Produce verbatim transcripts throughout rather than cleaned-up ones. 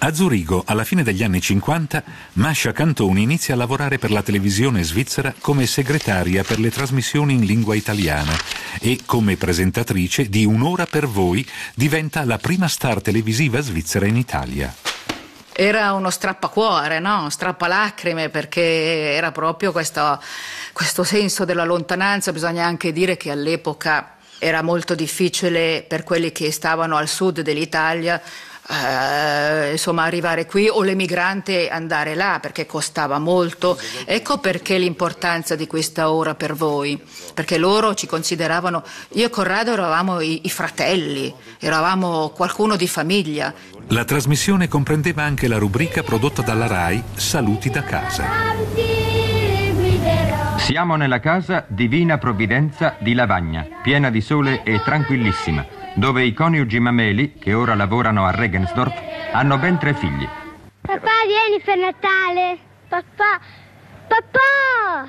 A Zurigo, alla fine degli anni cinquanta, Mascia Cantoni inizia a lavorare per la televisione svizzera come segretaria per le trasmissioni in lingua italiana e come presentatrice di Un'ora per voi diventa la prima star televisiva svizzera in Italia. Era uno strappacuore, no? Strappalacrime, perché era proprio questo, questo senso della lontananza. Bisogna anche dire che all'epoca era molto difficile per quelli che stavano al sud dell'Italia Uh, insomma arrivare qui o l'emigrante andare là, perché costava molto. Ecco perché l'importanza di questa ora per voi, perché loro ci consideravano, io e Corrado eravamo i, i fratelli, eravamo qualcuno di famiglia. La trasmissione comprendeva anche la rubrica prodotta dalla RAI Saluti da casa. Siamo nella casa Divina Provvidenza di Lavagna, piena di sole e tranquillissima, dove i coniugi Mameli, che ora lavorano a Regensdorf, hanno ben tre figli. Papà, vieni per Natale. Papà, papà!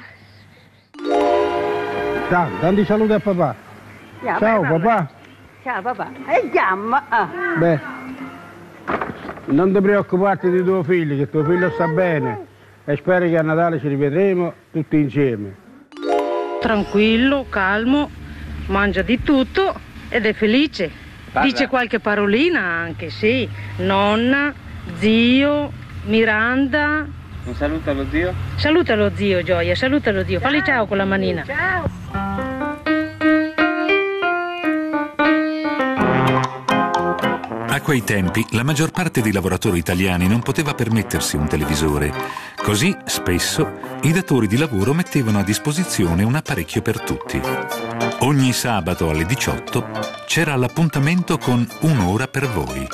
Ciao, tanti saluti a papà. Ciao, Ciao vai, papà. vai. Ciao papà. E chiama. Ah. Beh, non ti preoccuparti di tuo figlio, che tuo figlio sta bene. E spero che a Natale ci rivedremo tutti insieme. Tranquillo, calmo, mangia di tutto ed è felice. Parla. Dice qualche parolina anche, sì. Nonna, zio, Miranda. Un saluto allo zio. Saluta lo zio, Gioia, saluta lo zio. Ciao. Falli ciao con la manina. Ciao. A quei tempi la maggior parte dei lavoratori italiani non poteva permettersi un televisore. Così, spesso, i datori di lavoro mettevano a disposizione un apparecchio per tutti. Ogni sabato alle diciotto c'era l'appuntamento con Un'ora per voi.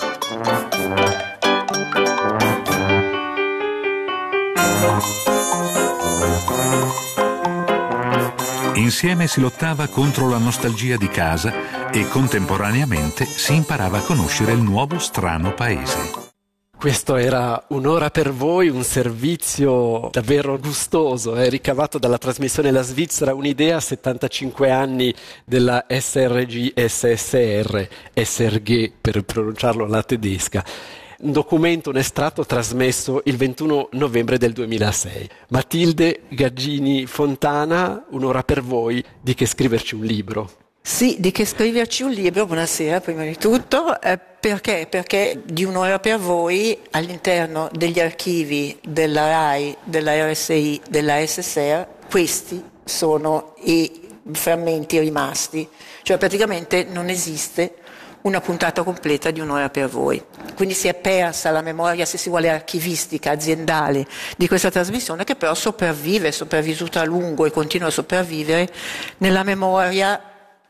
Insieme si lottava contro la nostalgia di casa e contemporaneamente si imparava a conoscere il nuovo strano paese. Questo era Un'ora per voi, un servizio davvero gustoso, eh, ricavato dalla trasmissione La Svizzera, un'idea a settantacinque anni della S R G S S R, S R G per pronunciarlo alla tedesca. Un documento, un estratto trasmesso il ventuno novembre del duemilasei. Matilde Gaggini Fontana, Un'ora per voi, di che scriverci un libro. Sì, di che scriverci un libro, buonasera prima di tutto, eh, perché? Perché di Un'ora per voi all'interno degli archivi della RAI, della R S I, della S S R, questi sono i frammenti rimasti, cioè praticamente non esiste una puntata completa di Un'ora per voi. Quindi si è persa la memoria, se si vuole, archivistica, aziendale di questa trasmissione, che però sopravvive, è sopravvissuta a lungo e continua a sopravvivere nella memoria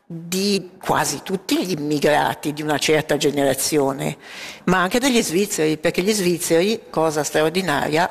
di quasi tutti gli immigrati di una certa generazione, ma anche degli svizzeri, perché gli svizzeri, cosa straordinaria,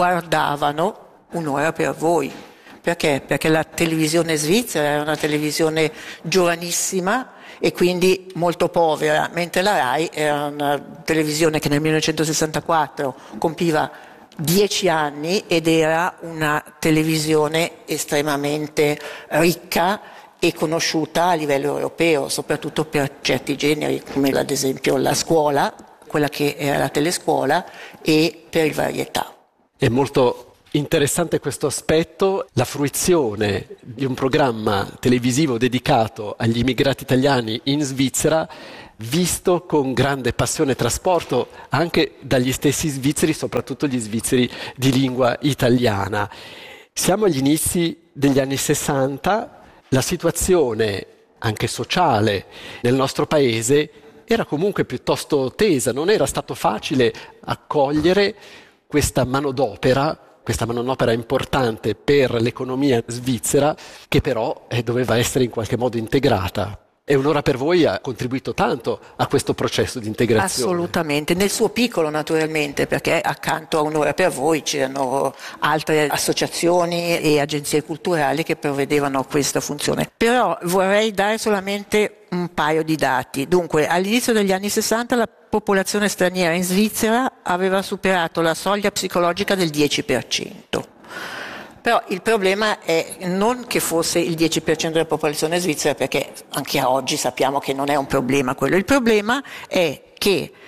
guardavano Un'ora per voi. Perché? Perché la televisione svizzera era una televisione giovanissima e quindi molto povera, mentre la RAI era una televisione che nel millenovecentosessantaquattro compiva dieci anni ed era una televisione estremamente ricca e conosciuta a livello europeo, soprattutto per certi generi, come ad esempio la scuola, quella che era la telescuola, e per il varietà. È molto interessante questo aspetto, la fruizione di un programma televisivo dedicato agli immigrati italiani in Svizzera, visto con grande passione e trasporto anche dagli stessi svizzeri, soprattutto gli svizzeri di lingua italiana. Siamo agli inizi degli anni sessanta, la situazione anche sociale nel nostro paese era comunque piuttosto tesa, non era stato facile accogliere questa manodopera, questa manodopera importante per l'economia svizzera, che però eh, doveva essere in qualche modo integrata. E Un'ora per voi ha contribuito tanto a questo processo di integrazione. Assolutamente, nel suo piccolo naturalmente, perché accanto a Un'ora per voi c'erano altre associazioni e agenzie culturali che provvedevano a questa funzione. Però vorrei dare solamente un paio di dati. Dunque, all'inizio degli anni sessanta la popolazione straniera in Svizzera aveva superato la soglia psicologica del dieci per cento. Però il problema è non che fosse il dieci per cento della popolazione svizzera, perché anche a oggi sappiamo che non è un problema quello. Il problema è che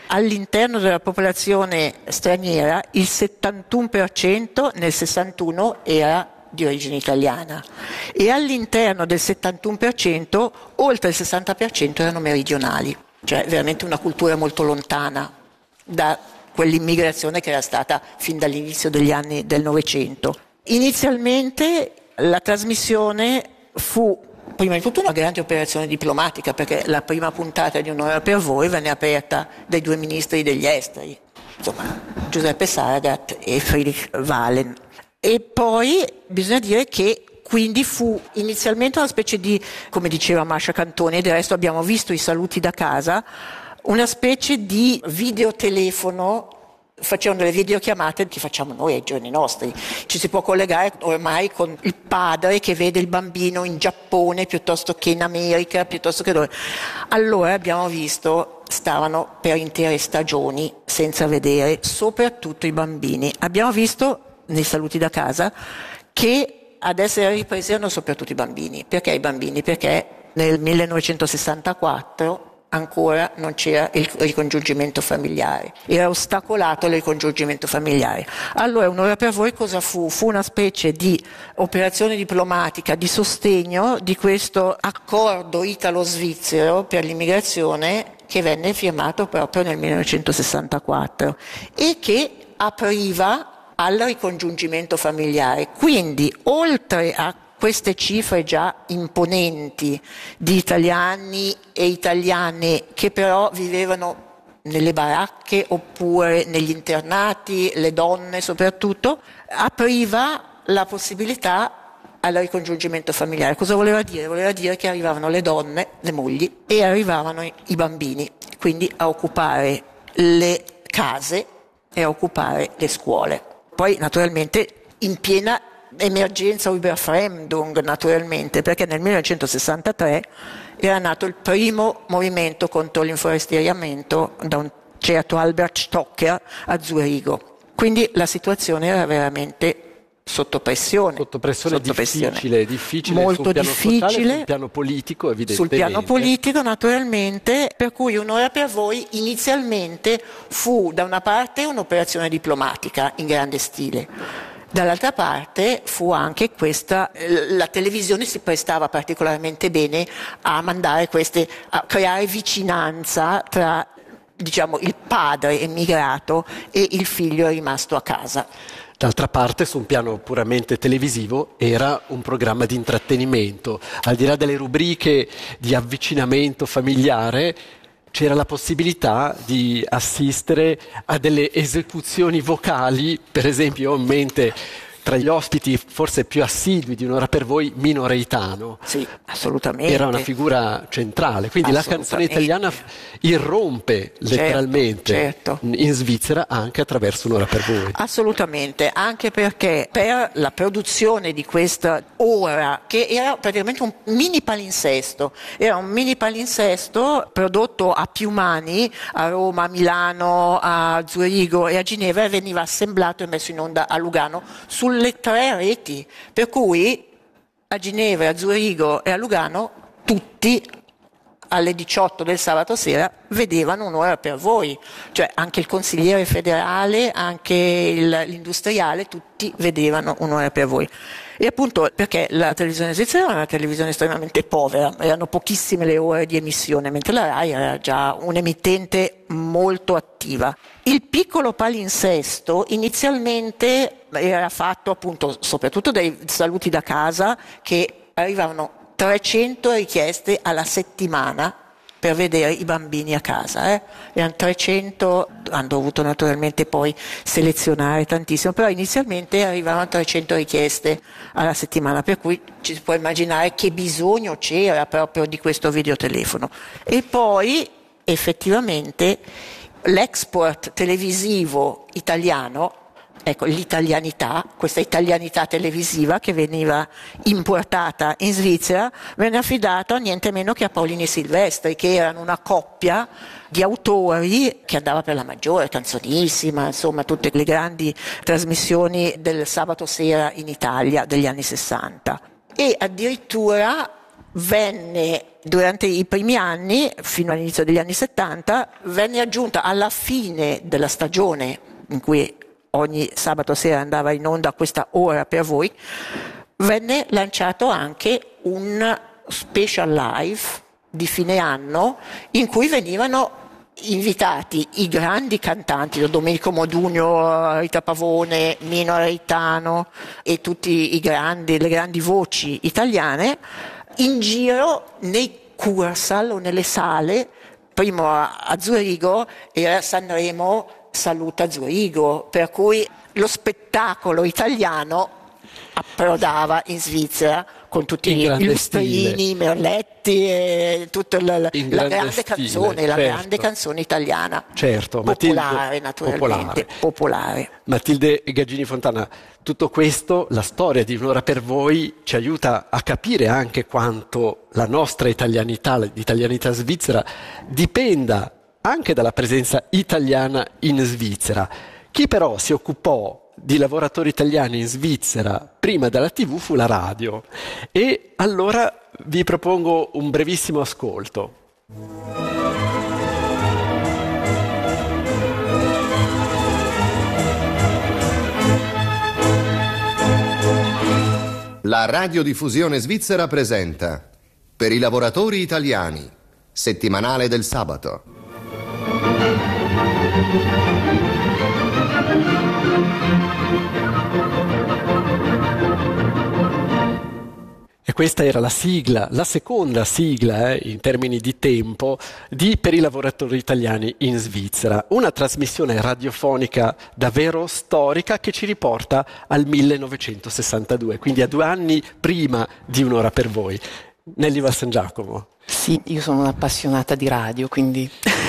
all'interno della popolazione straniera il settantuno per cento nel sessantuno era di origine italiana e all'interno del settantuno per cento oltre il sessanta per cento erano meridionali, cioè veramente una cultura molto lontana da quell'immigrazione che era stata fin dall'inizio degli anni del Novecento. Inizialmente la trasmissione fu prima di tutto una grande operazione diplomatica, perché la prima puntata di Un'ora per voi venne aperta dai due ministri degli esteri, insomma Giuseppe Saragat e Friedrich Wahlen. E poi bisogna dire che quindi fu inizialmente una specie di, come diceva Mascia Cantoni, e del resto abbiamo visto i saluti da casa, una specie di videotelefono. Facevano delle videochiamate che facciamo noi ai giorni nostri. Ci si può collegare ormai con il padre che vede il bambino in Giappone piuttosto che in America, piuttosto che dove. Allora abbiamo visto, stavano per intere stagioni senza vedere soprattutto i bambini. Abbiamo visto nei saluti da casa che ad essere ripresi erano soprattutto i bambini. Perché i bambini? Perché nel millenovecentosessantaquattro ancora non c'era il ricongiungimento familiare, era ostacolato il ricongiungimento familiare. Allora Un'ora per voi cosa fu? Fu una specie di operazione diplomatica di sostegno di questo accordo italo-svizzero per l'immigrazione che venne firmato proprio nel millenovecentosessantaquattro e che apriva al ricongiungimento familiare. Quindi oltre a queste cifre già imponenti di italiani e italiane che però vivevano nelle baracche oppure negli internati, le donne soprattutto, apriva la possibilità al ricongiungimento familiare. Cosa voleva dire? Voleva dire che arrivavano le donne, le mogli, e arrivavano i bambini, quindi a occupare le case e a occupare le scuole. Poi naturalmente in piena emergenza Überfremdung, naturalmente, perché nel millenovecentosessantatré era nato il primo movimento contro l'inforestieriamento da un certo Albert Stocker a Zurigo. Quindi la situazione era veramente sotto pressione. Sotto pressione, sotto difficile, pressione. difficile molto sul piano difficile. Sociale, sul piano politico, evidentemente. Sul piano politico, naturalmente, per cui Un'ora per voi inizialmente fu da una parte un'operazione diplomatica in grande stile. Dall'altra parte fu anche questa, la televisione si prestava particolarmente bene a mandare queste, a creare vicinanza tra, diciamo, il padre emigrato e il figlio rimasto a casa. D'altra parte, su un piano puramente televisivo, era un programma di intrattenimento. Al di là delle rubriche di avvicinamento familiare, c'era la possibilità di assistere a delle esecuzioni vocali, per esempio ho in mente tra gli ospiti forse più assidui di Un'ora per voi Mino Reitano. Sì, assolutamente. Era una figura centrale, quindi la canzone italiana irrompe letteralmente certo, certo. in Svizzera anche attraverso Un'ora per voi. Assolutamente, anche perché per la produzione di questa ora, che era praticamente un mini palinsesto, era un mini palinsesto prodotto a più mani a Roma, a Milano, a Zurigo e a Ginevra e veniva assemblato e messo in onda a Lugano sulle tre reti, per cui a Ginevra, a Zurigo e a Lugano tutti alle diciotto del sabato sera vedevano Un'ora per voi, cioè anche il consigliere federale, anche il, l'industriale, tutti vedevano Un'ora per voi. E appunto perché la televisione svizzera era una televisione estremamente povera, erano pochissime le ore di emissione, mentre la RAI era già un'emittente molto attiva. Il piccolo palinsesto inizialmente era fatto appunto soprattutto dai saluti da casa, che arrivavano trecento richieste alla settimana per vedere i bambini a casa, eh? erano trecento, hanno dovuto naturalmente poi selezionare tantissimo, però inizialmente arrivavano trecento richieste alla settimana, per cui ci si può immaginare che bisogno c'era proprio di questo videotelefono. E poi effettivamente l'export televisivo italiano, ecco, l'italianità, questa italianità televisiva che veniva importata in Svizzera, venne affidata niente meno che a Paolini Silvestri, che erano una coppia di autori che andava per la maggiore, Canzonissima, insomma tutte le grandi trasmissioni del sabato sera in Italia degli anni sessanta. E addirittura venne durante i primi anni, fino all'inizio degli anni settanta, venne aggiunta alla fine della stagione in cui ogni sabato sera andava in onda questa Ora per voi, venne lanciato anche un special live di fine anno in cui venivano invitati i grandi cantanti, Domenico Modugno, Rita Pavone, Mino Aretano e tutti i grandi, le grandi voci italiane, in giro nei Kursaal o nelle sale, primo a, a Zurigo e a Sanremo Saluta Zurigo, per cui lo spettacolo italiano approdava in Svizzera con tutti i lustrini, i merletti e tutta la, la, la grande stile, canzone, la certo. grande canzone italiana. Certo, popolare Matilde, naturalmente, popolare. popolare. Matilde Gaggini Fontana, tutto questo, la storia di Un'ora per voi, ci aiuta a capire anche quanto la nostra italianità, l'italianità svizzera, dipenda anche dalla presenza italiana in Svizzera. Chi però si occupò di lavoratori italiani in Svizzera prima della tivù fu la radio, e allora vi propongo un brevissimo ascolto. La radiodiffusione svizzera presenta Per i lavoratori italiani, settimanale del sabato. E questa era la sigla, la seconda sigla eh, in termini di tempo di Per i lavoratori italiani in Svizzera, una trasmissione radiofonica davvero storica che ci riporta al millenovecentosessantadue, quindi a due anni prima di Un'ora per voi. Nelly Valsan Giacomo. Sì, io sono un'appassionata di radio, quindi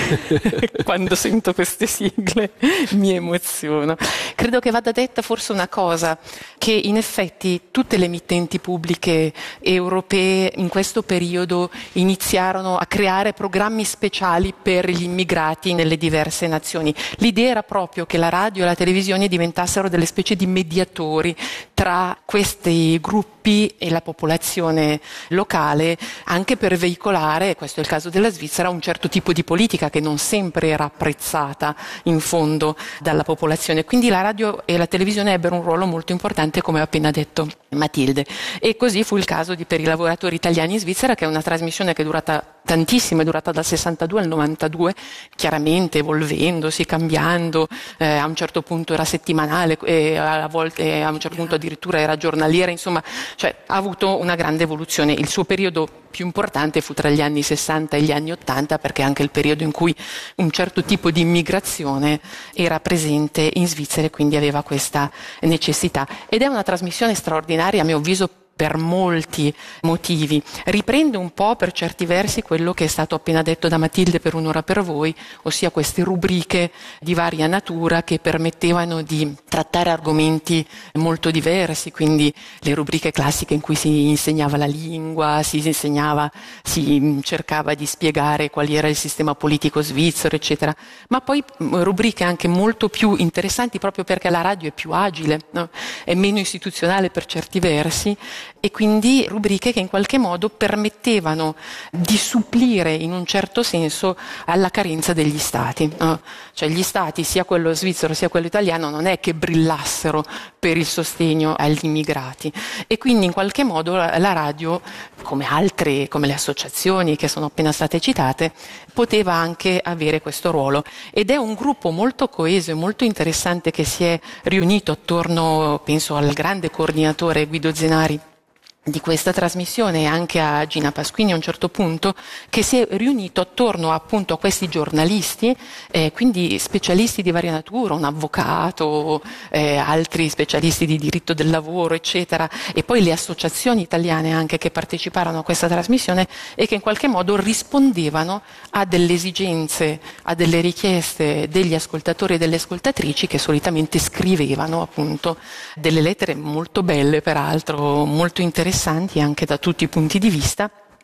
quando sento queste sigle mi emoziono. Credo che vada detta forse una cosa, che in effetti tutte le emittenti pubbliche europee in questo periodo iniziarono a creare programmi speciali per gli immigrati nelle diverse nazioni. L'idea era proprio che la radio e la televisione diventassero delle specie di mediatori tra questi gruppi e la popolazione locale, anche per veicolare, questo è il caso della Svizzera, un certo tipo di politica che non sempre era apprezzata in fondo dalla popolazione. Quindi la radio e la televisione ebbero un ruolo molto importante, come ha appena detto Matilde. E così fu il caso di Per i lavoratori italiani in Svizzera, che è una trasmissione che è durata tantissimo, è durata dal sessantadue al novantadue, chiaramente evolvendosi, cambiando, eh, a un certo punto era settimanale, e a volte e a un certo punto addirittura era giornaliera, insomma, cioè, ha avuto una grande evoluzione. Il suo periodo più importante fu tra gli anni sessanta e gli anni ottanta, perché è anche il periodo in cui un certo tipo di immigrazione era presente in Svizzera e quindi aveva questa necessità. Ed è una trasmissione straordinaria, a mio avviso, per molti motivi. Riprende un po' per certi versi quello che è stato appena detto da Matilde per Un'ora per voi, ossia queste rubriche di varia natura che permettevano di trattare argomenti molto diversi, quindi le rubriche classiche in cui si insegnava la lingua, si insegnava, si cercava di spiegare qual era il sistema politico svizzero, eccetera, ma poi rubriche anche molto più interessanti proprio perché la radio è più agile, no? È meno istituzionale per certi versi, e quindi rubriche che in qualche modo permettevano di supplire in un certo senso alla carenza degli stati. No? Cioè gli stati, sia quello svizzero sia quello italiano, non è che brillassero per il sostegno agli immigrati, e quindi in qualche modo la radio, come altre, come le associazioni che sono appena state citate, poteva anche avere questo ruolo. Ed è un gruppo molto coeso e molto interessante che si è riunito attorno, penso al grande coordinatore Guido Zenari di questa trasmissione, e anche a Gina Pasquini a un certo punto, che si è riunito attorno appunto a questi giornalisti, eh, quindi specialisti di varia natura, un avvocato, eh, altri specialisti di diritto del lavoro, eccetera, e poi le associazioni italiane anche che parteciparono a questa trasmissione e che in qualche modo rispondevano a delle esigenze, a delle richieste degli ascoltatori e delle ascoltatrici, che solitamente scrivevano appunto delle lettere molto belle, peraltro molto interessanti anche da tutti i punti di vista,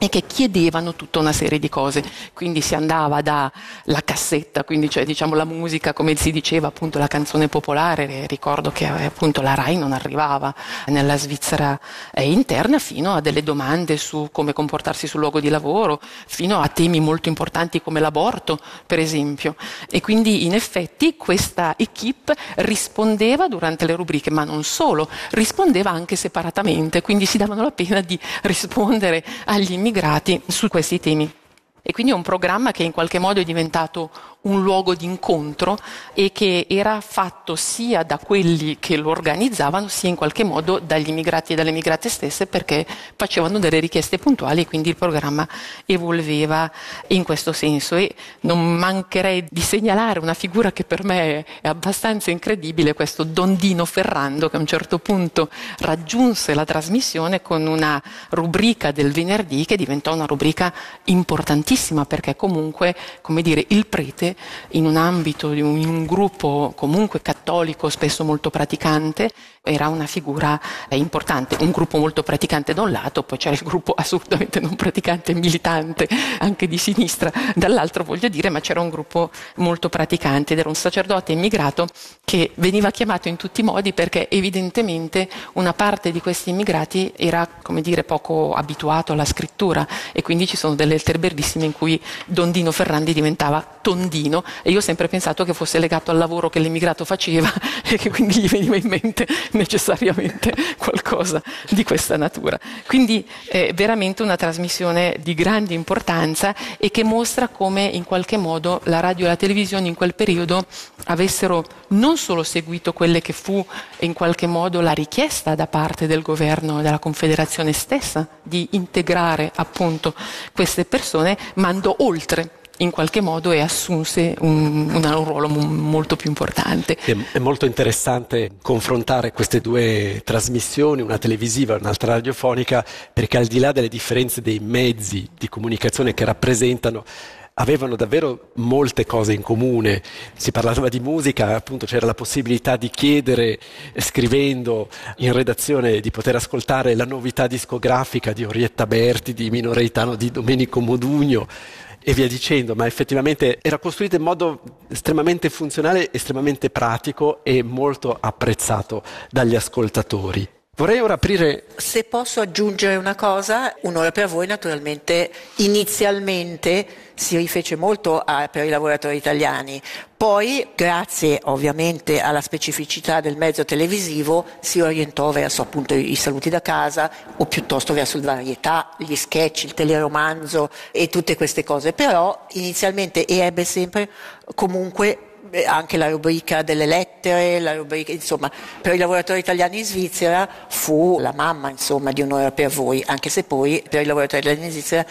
e che chiedevano tutta una serie di cose. Quindi si andava dalla cassetta, quindi cioè diciamo la musica, come si diceva appunto la canzone popolare, ricordo che appunto la RAI non arrivava nella Svizzera interna, fino a delle domande su come comportarsi sul luogo di lavoro, fino a temi molto importanti come l'aborto per esempio. E quindi in effetti questa equipe rispondeva durante le rubriche, ma non solo, rispondeva anche separatamente, quindi si davano la pena di rispondere agli immigrati su questi temi. E quindi è un programma che in qualche modo è diventato un luogo di incontro e che era fatto sia da quelli che lo organizzavano sia in qualche modo dagli immigrati e dalle immigrate stesse, perché facevano delle richieste puntuali e quindi il programma evolveva in questo senso. E non mancherei di segnalare una figura che per me è abbastanza incredibile, questo Don Dino Ferrando, che a un certo punto raggiunse la trasmissione con una rubrica del venerdì che diventò una rubrica importantissima, perché comunque, come dire, il prete in un ambito, in un gruppo comunque cattolico, spesso molto praticante, era una figura importante. Un gruppo molto praticante da un lato, poi c'era il gruppo assolutamente non praticante, militante, anche di sinistra, dall'altro voglio dire, ma c'era un gruppo molto praticante ed era un sacerdote immigrato che veniva chiamato in tutti i modi perché evidentemente una parte di questi immigrati era, come dire, poco abituato alla scrittura e quindi ci sono delle lettere bellissime in cui Don Dino Ferrandi diventava Tondino, e io ho sempre pensato che fosse legato al lavoro che l'immigrato faceva e che quindi gli veniva in mente necessariamente qualcosa di questa natura. Quindi è veramente una trasmissione di grande importanza e che mostra come in qualche modo la radio e la televisione in quel periodo avessero non solo seguito quelle che fu in qualche modo la richiesta da parte del governo e della Confederazione stessa di integrare appunto queste persone, ma andò oltre in qualche modo e assunse un, un, un ruolo m- molto più importante. È, è molto interessante confrontare queste due trasmissioni, una televisiva e un'altra radiofonica, perché al di là delle differenze dei mezzi di comunicazione che rappresentano, avevano davvero molte cose in comune. Si parlava di musica, appunto c'era la possibilità di chiedere, scrivendo in redazione, di poter ascoltare la novità discografica di Orietta Berti, di Mino Reitano, di Domenico Modugno e via dicendo, ma effettivamente era costruito in modo estremamente funzionale, estremamente pratico e molto apprezzato dagli ascoltatori. Vorrei ora aprire... Se posso aggiungere una cosa, Un'ora per voi naturalmente inizialmente si rifece molto a, per i lavoratori italiani, poi grazie ovviamente alla specificità del mezzo televisivo si orientò verso appunto i saluti da casa o piuttosto verso il varietà, gli sketch, il teleromanzo e tutte queste cose, però inizialmente ebbe sempre comunque anche la rubrica delle lettere, la rubrica, insomma, per i lavoratori italiani in Svizzera fu la mamma, insomma, di Un'ora per voi, anche se poi per i lavoratori italiani in Svizzera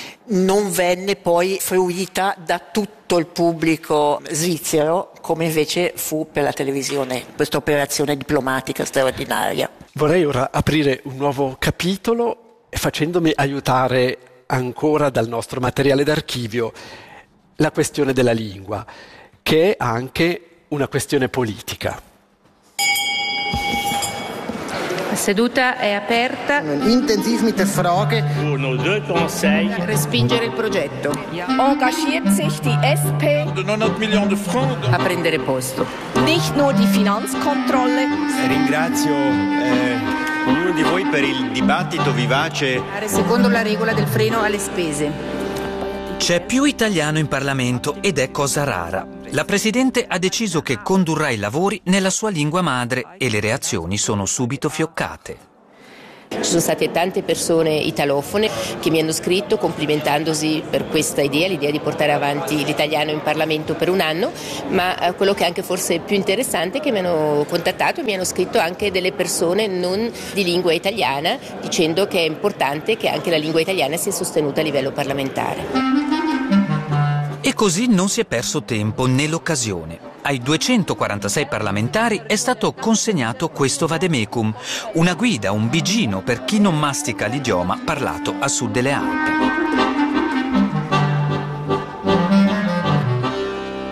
non venne poi fruita da tutto il pubblico svizzero, come invece fu per la televisione, questa operazione diplomatica straordinaria. Vorrei ora aprire un nuovo capitolo facendomi aiutare ancora dal nostro materiale d'archivio la questione della lingua, che è anche una questione politica. La seduta è aperta. Intensiv mit der Frage. Respingere il progetto. Engagiert sich die S P novanta milioni di francs a prendere posto. Nicht nur die Finanzkontrolle. Ringrazio eh, ognuno di voi per il dibattito vivace. Secondo la regola del freno alle spese. C'è più italiano in Parlamento ed è cosa rara. La Presidente ha deciso che condurrà i lavori nella sua lingua madre e le reazioni sono subito fioccate. Ci sono state tante persone italofone che mi hanno scritto complimentandosi per questa idea, l'idea di portare avanti l'italiano in Parlamento per un anno, ma eh, quello che è anche forse più interessante è che mi hanno contattato e mi hanno scritto anche delle persone non di lingua italiana, dicendo che è importante che anche la lingua italiana sia sostenuta a livello parlamentare. E così non si è perso tempo né l'occasione. Ai duecentoquarantasei parlamentari è stato consegnato questo vademecum, una guida, un bigino per chi non mastica l'idioma parlato a sud delle Alpi. È il gruppo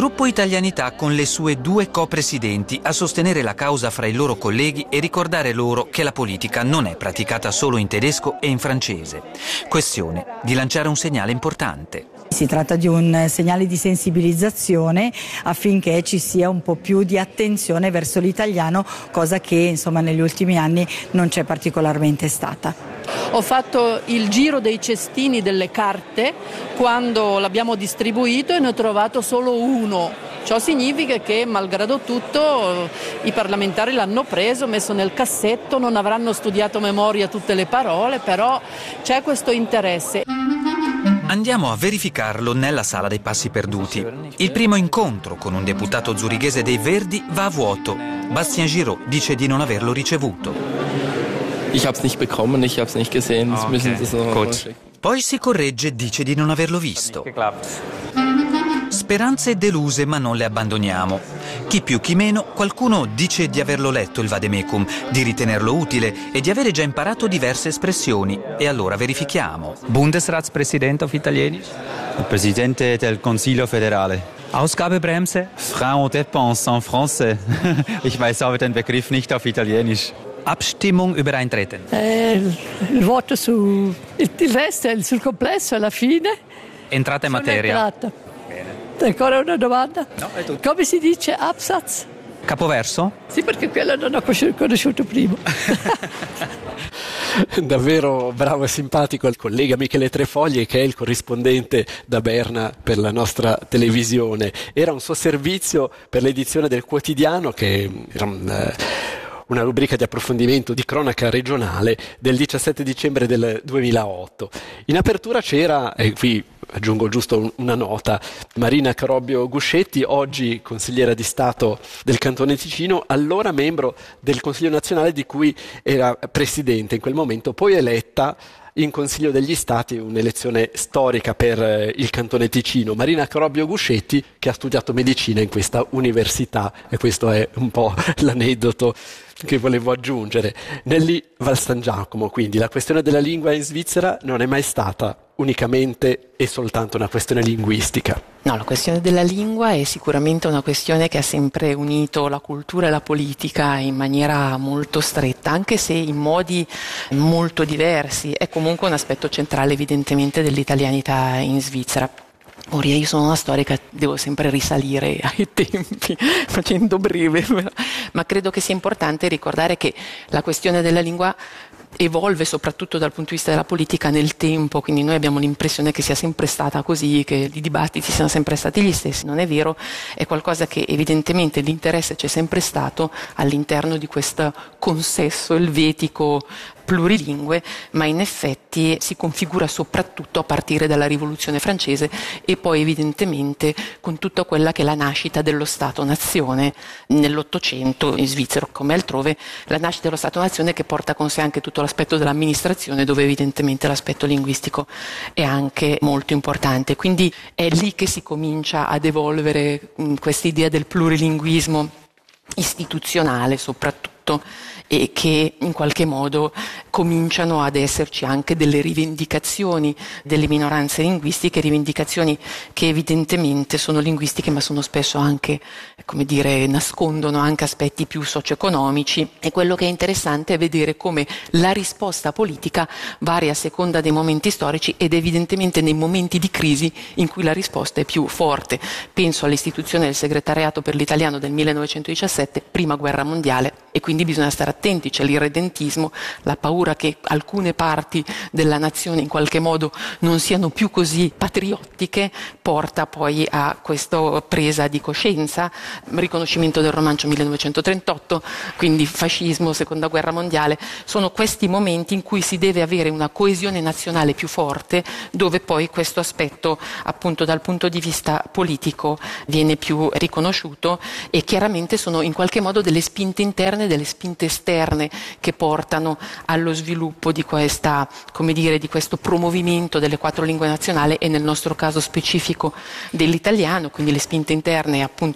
gruppo Italianità con le sue due copresidenti a sostenere la causa fra i loro colleghi e ricordare loro che la politica non è praticata solo in tedesco e in francese. Questione di lanciare un segnale importante. Si tratta di un segnale di sensibilizzazione affinché ci sia un po' più di attenzione verso l'italiano, cosa che insomma negli ultimi anni non c'è particolarmente stata. Ho fatto il giro dei cestini delle carte quando l'abbiamo distribuito e ne ho trovato solo uno. Ciò significa che, malgrado tutto, i parlamentari l'hanno preso, messo nel cassetto, non avranno studiato a memoria tutte le parole, però c'è questo interesse. Andiamo a verificarlo nella sala dei passi perduti. Il primo incontro con un deputato zurighese dei Verdi va a vuoto. Bastien Giraud dice di non averlo ricevuto. Ich hab's nicht bekommen, ich hab's nicht gesehen. Okay. Müssen Sie so Gut. Poi si corregge e dice di non averlo visto. Speranze deluse, ma non le abbandoniamo. Chi più chi meno, qualcuno dice di averlo letto il vademecum, di ritenerlo utile e di avere già imparato diverse espressioni. E allora verifichiamo. Bundesratspräsident auf Italienisch? Presidente del Consiglio federale. Ausgabebremse? Frein und dépense en français. Ich weiß aber den Begriff nicht auf Italienisch. Abstimmung über Eintreten. Eh, il voto su il resto, sul complesso alla fine. Entrata in materia. Entrata. Ancora una domanda? No, è tutto. Come si dice Absatz? Capoverso? Sì, perché quello non ho conosciuto prima. Davvero bravo e simpatico il collega Michele Trefogli, che è il corrispondente da Berna per la nostra televisione. Era un suo servizio per l'edizione del quotidiano, che era un, una rubrica di approfondimento di cronaca regionale del diciassette dicembre del duemilaotto. In apertura c'era, e qui aggiungo giusto una nota, Marina Carobio Guscetti, oggi consigliera di Stato del Cantone Ticino, allora membro del Consiglio nazionale di cui era presidente in quel momento, poi eletta in Consiglio degli Stati, un'elezione storica per il Cantone Ticino. Marina Carobio Guscetti, che ha studiato medicina in questa università, e questo è un po' l'aneddoto che volevo aggiungere. Nelly Val San Giacomo, quindi, la questione della lingua in Svizzera non è mai stata unicamente e soltanto una questione linguistica. No, la questione della lingua è sicuramente una questione che ha sempre unito la cultura e la politica in maniera molto stretta, anche se in modi molto diversi. È comunque un aspetto centrale evidentemente dell'italianità in Svizzera. Ora, io sono una storica, devo sempre risalire ai tempi, facendo breve, ma credo che sia importante ricordare che la questione della lingua evolve soprattutto dal punto di vista della politica nel tempo, quindi noi abbiamo l'impressione che sia sempre stata così, che i dibattiti siano sempre stati gli stessi. Non è vero, è qualcosa che evidentemente l'interesse c'è sempre stato all'interno di questo consesso elvetico plurilingue, ma in effetti si configura soprattutto a partire dalla Rivoluzione francese e poi evidentemente con tutta quella che è la nascita dello Stato-nazione nell'Ottocento in Svizzera come altrove, la nascita dello Stato-nazione che porta con sé anche tutto l'aspetto dell'amministrazione, dove evidentemente l'aspetto linguistico è anche molto importante. Quindi è lì che si comincia ad evolvere questa idea del plurilinguismo istituzionale soprattutto, e che in qualche modo cominciano ad esserci anche delle rivendicazioni delle minoranze linguistiche, rivendicazioni che evidentemente sono linguistiche ma sono spesso anche, come dire, nascondono anche aspetti più socio-economici, e quello che è interessante è vedere come la risposta politica varia a seconda dei momenti storici ed evidentemente nei momenti di crisi in cui la risposta è più forte. Penso all'istituzione del segretariato per l'italiano del millenovecentodiciassette, prima guerra mondiale, e quindi bisogna stare attenti, c'è l'irredentismo, la paura che alcune parti della nazione in qualche modo non siano più così patriottiche, porta poi a questa presa di coscienza, riconoscimento del romancio millenovecentotrentotto, quindi fascismo, seconda guerra mondiale. Sono questi momenti in cui si deve avere una coesione nazionale più forte, dove poi questo aspetto appunto dal punto di vista politico viene più riconosciuto, e chiaramente sono in qualche modo delle spinte interne, delle spinte esterne che portano allo sviluppo di questa, come dire, di questo promovimento delle quattro lingue nazionali, e nel nostro caso specifico dell'italiano, quindi le spinte interne appunto quelle legate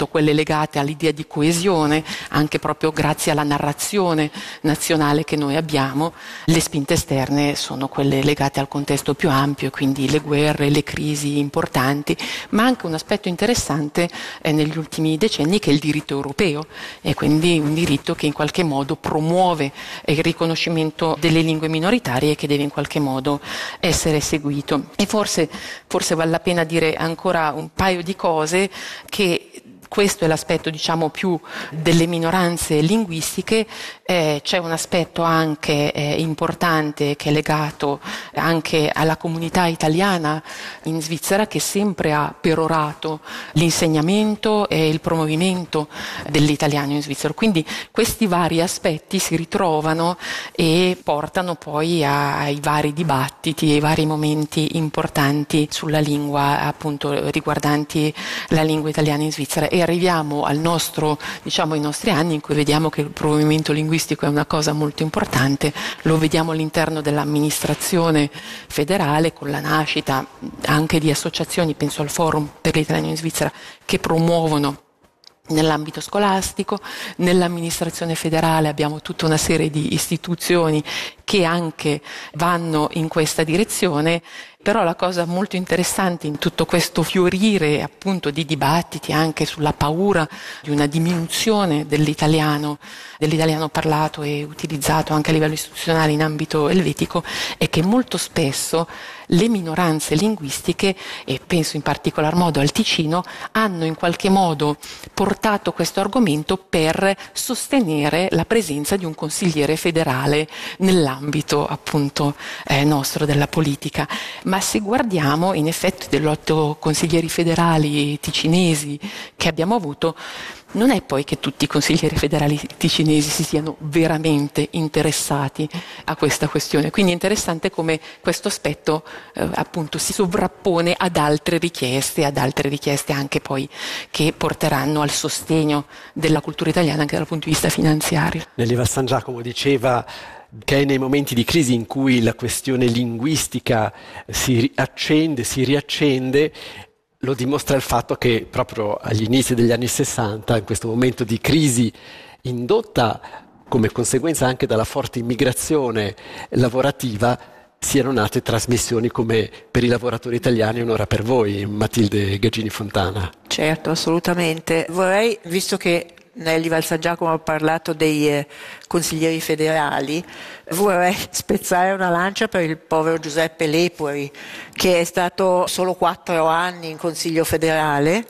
legate all'idea di coesione, anche proprio grazie alla narrazione nazionale che noi abbiamo. Le spinte esterne sono quelle legate al contesto più ampio, quindi le guerre, le crisi importanti, ma anche un aspetto interessante eh, negli ultimi decenni che è il diritto europeo, e quindi un diritto che in qualche modo promuove il riconoscimento delle lingue minoritarie e che deve in qualche modo essere seguito. E forse, forse vale la pena dire ancora un paio di cose, che questo è l'aspetto, diciamo, più delle minoranze linguistiche. Eh, c'è un aspetto anche eh, importante che è legato anche alla comunità italiana in Svizzera, che sempre ha perorato l'insegnamento e il promovimento dell'italiano in Svizzera. Quindi questi vari aspetti si ritrovano e portano poi ai vari dibattiti, ai vari momenti importanti sulla lingua, appunto riguardanti la lingua italiana in Svizzera. E arriviamo al nostro, diciamo, ai nostri anni in cui vediamo che il promovimento linguistico è una cosa molto importante. Lo vediamo all'interno dell'amministrazione federale, con la nascita anche di associazioni, penso al Forum per l'Italiano in Svizzera, che promuovono nell'ambito scolastico. Nell'amministrazione federale abbiamo tutta una serie di istituzioni che anche vanno in questa direzione. Però la cosa molto interessante in tutto questo fiorire appunto di dibattiti anche sulla paura di una diminuzione dell'italiano, dell'italiano parlato e utilizzato anche a livello istituzionale in ambito elvetico, è che molto spesso le minoranze linguistiche, e penso in particolar modo al Ticino, hanno in qualche modo portato questo argomento per sostenere la presenza di un consigliere federale nell'ambito appunto eh, nostro della politica. Ma se guardiamo, in effetti, degli otto consiglieri federali ticinesi che abbiamo avuto, non è poi che tutti i consiglieri federali ticinesi si siano veramente interessati a questa questione. Quindi è interessante come questo aspetto eh, appunto si sovrappone ad altre richieste, ad altre richieste anche poi che porteranno al sostegno della cultura italiana anche dal punto di vista finanziario. Nelly San Giacomo diceva che è nei momenti di crisi in cui la questione linguistica si accende, si riaccende. Lo dimostra il fatto che proprio agli inizi degli anni sessanta, in questo momento di crisi indotta come conseguenza anche dalla forte immigrazione lavorativa, siano nate trasmissioni come Per i lavoratori italiani, Un'ora per voi, Matilde Gaggini Fontana. Certo, assolutamente. Vorrei, visto che Nelly San Giacomo ha parlato dei eh, consiglieri federali, vorrei spezzare una lancia per il povero Giuseppe Lepori, che è stato solo quattro anni in Consiglio federale,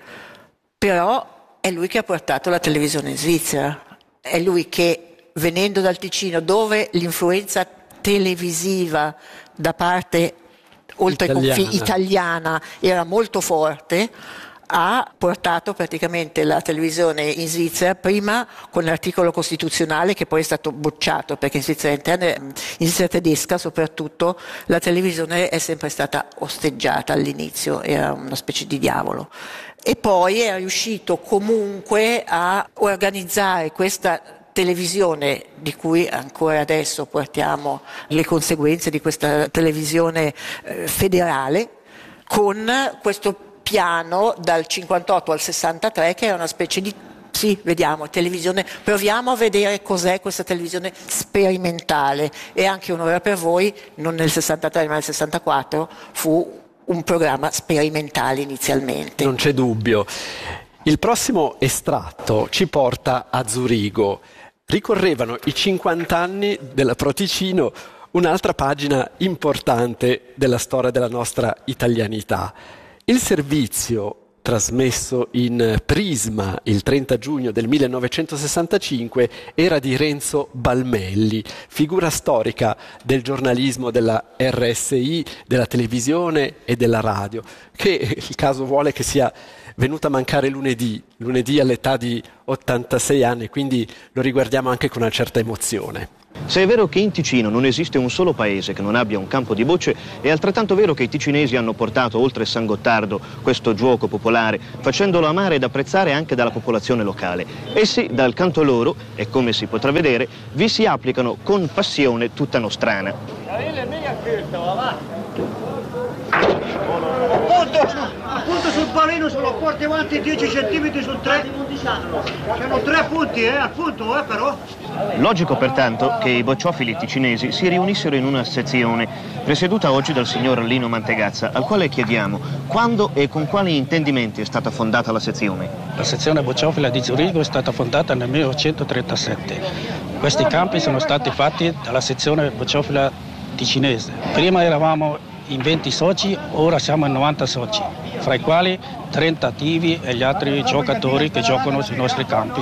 però è lui che ha portato la televisione in Svizzera. È lui che, venendo dal Ticino, dove l'influenza televisiva da parte oltre italiana. ai confini italiana era molto forte, ha portato praticamente la televisione in Svizzera, prima con l'articolo costituzionale che poi è stato bocciato, perché in Svizzera interna, in Svizzera tedesca soprattutto, la televisione è sempre stata osteggiata all'inizio, era una specie di diavolo. E poi è riuscito comunque a organizzare questa televisione, di cui ancora adesso portiamo le conseguenze di questa televisione eh, federale, con questo piano dal cinquantotto al sessantatré, che è una specie di, sì, vediamo, televisione, proviamo a vedere cos'è questa televisione sperimentale. E anche Un'ora per voi, non nel sessantatré ma nel sessantaquattro, fu un programma sperimentale inizialmente. Non c'è dubbio. Il prossimo estratto ci porta a Zurigo. Ricorrevano i cinquanta anni della Pro Ticino, un'altra pagina importante della storia della nostra italianità. Il servizio, trasmesso in Prisma il trenta giugno del millenovecentosessantacinque, era di Renzo Balmelli, figura storica del giornalismo della R S I, della televisione e della radio, che il caso vuole che sia venuta a mancare lunedì, lunedì all'età di ottantasei anni, quindi lo riguardiamo anche con una certa emozione. Se è vero che in Ticino non esiste un solo paese che non abbia un campo di bocce, è altrettanto vero che i ticinesi hanno portato oltre San Gottardo questo gioco popolare, facendolo amare ed apprezzare anche dalla popolazione locale. Essi, dal canto loro, e come si potrà vedere, vi si applicano con passione tutta nostrana. Appunto, appunto sul palino se lo porti avanti dieci centimetri su tre. Sono tre punti, eh, al punto, eh, però. Logico pertanto che i bocciofili ticinesi si riunissero in una sezione, presieduta oggi dal signor Lino Mantegazza, al quale chiediamo quando e con quali intendimenti è stata fondata la sezione. La sezione bocciofila di Zurigo è stata fondata nel millenovecentotrentasette. Questi campi sono stati fatti dalla sezione bocciofila ticinese. Prima eravamo in venti soci, ora siamo in novanta soci, fra i quali trenta attivi e gli altri giocatori che giocano sui nostri campi.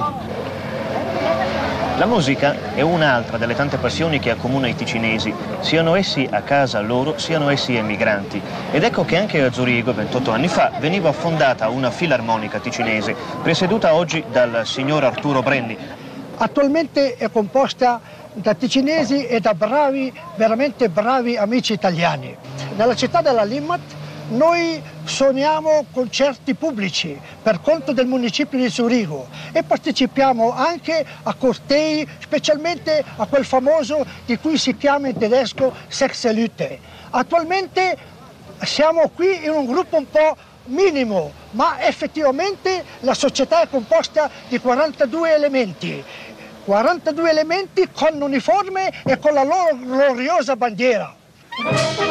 La musica è un'altra delle tante passioni che accomuna i ticinesi, siano essi a casa loro, siano essi emigranti. Ed ecco che anche a Zurigo, ventotto anni fa, veniva fondata una filarmonica ticinese, presieduta oggi dal signor Arturo Brenni. Attualmente è composta da ticinesi e da bravi, veramente bravi amici italiani. Nella città della Limmat noi suoniamo concerti pubblici per conto del municipio di Zurigo e partecipiamo anche a cortei, specialmente a quel famoso di cui si chiama in tedesco Sechselüte. Attualmente siamo qui in un gruppo un po' minimo, ma effettivamente la società è composta di quarantadue elementi. quarantadue elementi con uniforme e con la loro gloriosa bandiera.